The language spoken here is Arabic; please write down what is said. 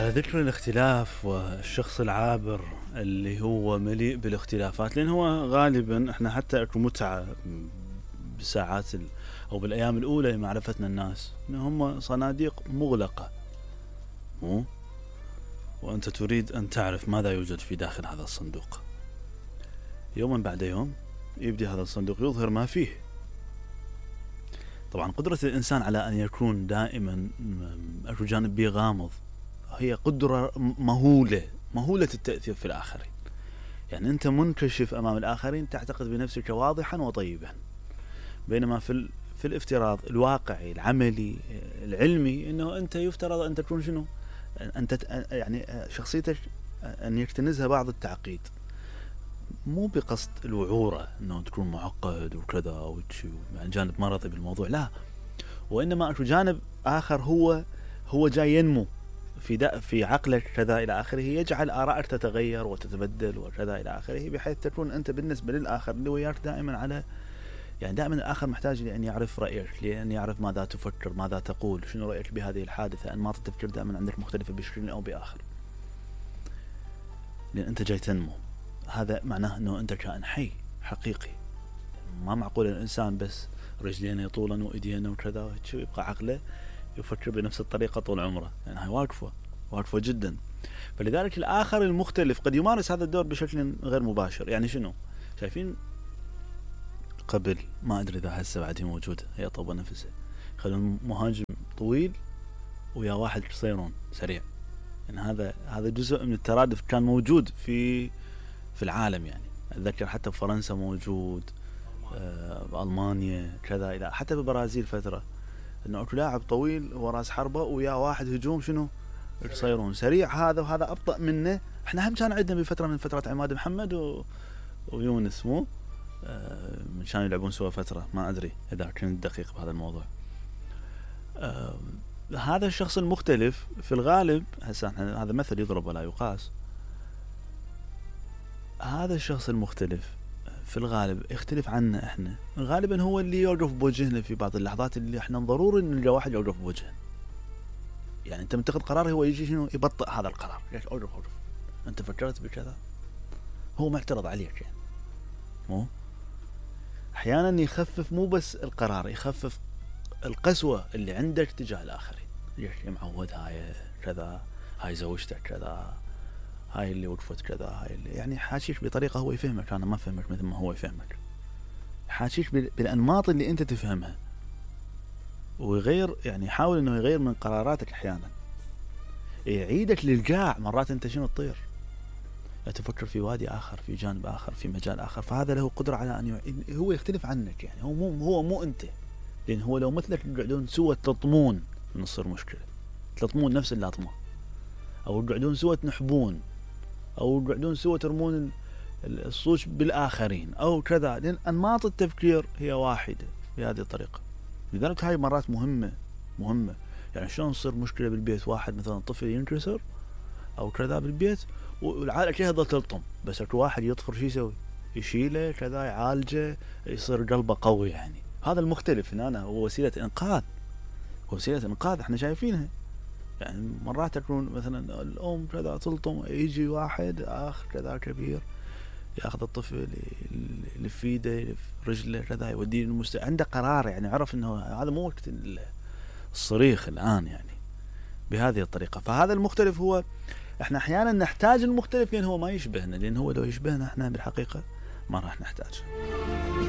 ذكر الاختلاف والشخص العابر اللي هو مليء بالاختلافات، لأن هو غالبا احنا حتى اكو متعة بالساعات أو بالأيام الأولى لمعرفتنا الناس إن هم صناديق مغلقة، وأنت تريد أن تعرف ماذا يوجد في داخل هذا الصندوق. يوما بعد يوم يبدأ هذا الصندوق يظهر ما فيه. طبعا قدرة الإنسان على أن يكون دائما أكو جانب بيه غامض هي قدرة مهولة التأثير في الآخرين. يعني أنت منكشف أمام الآخرين، تعتقد بنفسك واضحا وطيبا، بينما في الافتراض الواقعي العملي العلمي أنه أنت يفترض أن تكون شنو؟ أنت يعني شخصيتك أن يكتنزها بعض التعقيد، مو بقصد الوعورة أنه تكون معقد وكذا يعني جانب مرضي بالموضوع، لا، وإنما أكو جانب آخر هو جاي ينمو في عقلك كذا إلى آخره، يجعل آرائك تتغير وتتبدل وكذا إلى آخره، بحيث تكون أنت بالنسبة للآخر اللي وياك دائما دائما الآخر محتاج لأن يعرف رأيك، لأن يعرف ماذا تفكر، ماذا تقول، شنو رأيك بهذه الحادثة. أنماط التفكير دائما عندك مختلفة بشكل أو بآخر، لأن أنت جاي تنمو. هذا معناه أنه أنت كائن حي حقيقي. ما معقول الإنسان بس رجلين طولا وإيدينا وكذا يبقى عقله يفكر بنفس الطريقة طول عمره، يعني هاي واقفة جدا. فلذلك الآخر المختلف قد يمارس هذا الدور بشكل غير مباشر. يعني شنو؟ شايفين قبل، ما أدري إذا هسه بعد هي موجودة، هي طوبة نفسه، خلون مهاجم طويل ويا واحد قصيرون سريع. يعني هذا جزء من الترادف كان موجود في العالم. يعني أتذكر حتى بفرنسا موجود، بألمانيا كذا، إلى حتى بالبرازيل فترة، انه اكو لاعب طويل وراس حربة ويا واحد هجوم شنو قصيرون سريع، هذا وهذا ابطأ منه. احنا هم كان عندنا بفترة من فترات عماد محمد ويونس، مو كانوا يلعبون سوا فترة، ما ادري اذا كنت دقيق بهذا الموضوع. هذا الشخص المختلف في الغالب، هسه هذا مثل يضرب ولا يقاس، هذا الشخص المختلف في الغالب يختلف عنا احنا، غالبا هو اللي يوقف بوجهنا في بعض اللحظات اللي احنا ضروري نلقى واحد يوقف بوجهنا. يعني انت متخذ قرار، هو يجي شنو يبطئ هذا القرار، ليش اوقف انت فكرت بكذا، هو معترض عليك. يعني مو احيانا يخفف مو بس القرار، يخفف القسوة اللي عندك تجاه الاخرين. ليش معود هاي كذا، هاي زوجتك كذا، هاي اللي وقفت كذا، هاي اللي يعني حاشيك بطريقة هو يفهمك، أنا ما فهمك مثل ما هو يفهمك، حاشيك بالأنماط اللي أنت تفهمها، ويغير، يعني يحاول إنه يغير من قراراتك أحيانا، يعيدك للقاع. مرات أنت شنو تطير، تفكر في وادي آخر، في جانب آخر، في مجال آخر، فهذا له قدرة على أن هو يختلف عنك. يعني هو مو أنت، لأن هو لو مثلك يقعدون سوا تلطمون من تصير مشكلة، تلطمون نفس اللطمة، أو يقعدون سوا تنحبون، أو يقعدون سوا ترمون الصوت بالآخرين أو كذا، لأن أنماط التفكير هي واحدة بهذه الطريقة. لذلك هاي مرات مهمة. يعني شلون تصير مشكلة بالبيت، واحد مثلا طفل ينكسر أو كذا بالبيت والعائلة كلها تظل تلطم، بس اكو واحد يطفر شو يسوي، يشيله كذا، يعالجه، يصير قلبه قوي. يعني هذا المختلف هنا هو وسيلة إنقاذ احنا شايفينها. يعني مرات تكون مثلا الأم كذا تلطم، يجي واحد آخر كذا كبير ياخذ الطفل يلف ايده يلف رجله كذا، يوديه للمستشفى، عنده قرار. يعني عرف انه هذا مو وقت الصريخ الآن، يعني بهذه الطريقة. فهذا المختلف هو، احنا احيانا نحتاج المختلف لأن هو ما يشبهنا، لأن هو لو يشبهنا احنا بالحقيقة ما راح نحتاج.